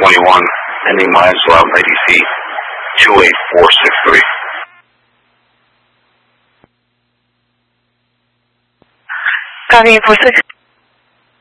21, ending miles allowed 90 feet, 28463. Copy 46,